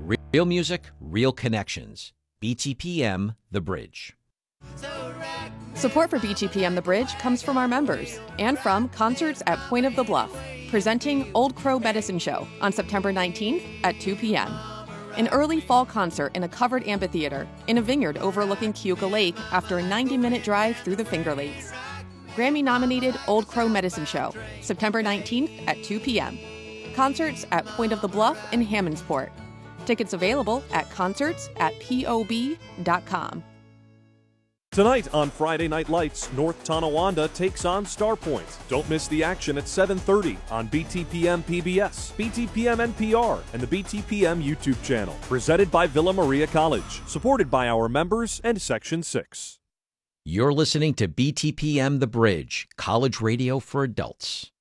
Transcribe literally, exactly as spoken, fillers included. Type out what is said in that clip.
Real music, real connections. B T P M The Bridge. Support for B T P M The Bridge comes from our members and from Concerts at Point of the Bluff, presenting Old Crow Medicine Show on September nineteenth at two p.m. An early fall concert in a covered amphitheater in a vineyard overlooking Keuka Lake after a ninety-minute drive through the Finger Lakes. Grammy-nominated Old Crow Medicine Show, September nineteenth at two p.m. Concerts at Point of the Bluff in Hammondsport. Tickets available at concerts at P O B dot com. Tonight on Friday Night Lights, North Tonawanda takes on Starpoint. Don't miss the action at seven thirty on B T P M P B S, B T P M N P R, and the B T P M YouTube channel. Presented by Villa Maria College. Supported by our members and Section six. You're listening to B T P M The Bridge, college radio for adults.